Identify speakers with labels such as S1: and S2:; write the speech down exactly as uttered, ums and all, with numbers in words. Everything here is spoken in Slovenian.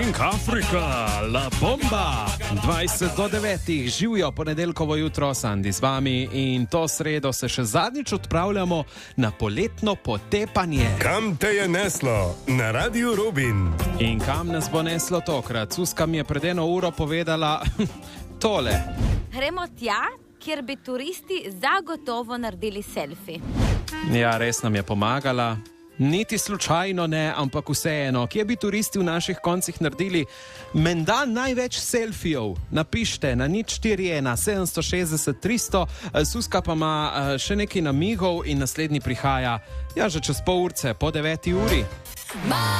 S1: Pink Afrika, La Bomba. dvajset do devetih, živijo ponedeljkovo jutro, Sandi z vami in to sredo se še zadnjič odpravljamo na poletno potepanje.
S2: Kam te je neslo? Na Radiu Rubin.
S1: In kam nas bo neslo tokrat? Suska mi je pred eno uro povedala tole.
S3: Gremo tja, kjer bi turisti zagotovo naredili selfie.
S1: Ja, res nam je pomagala. Niti slučajno ne, ampak vseeno, kje bi turisti v naših koncih naredili menda največ selfijev? Napište na nič štiri ena sedem šestdeset tristo, Suska pa ima še nekaj namigov in naslednji prihaja, ja, že čez pol urce, po deveti uri.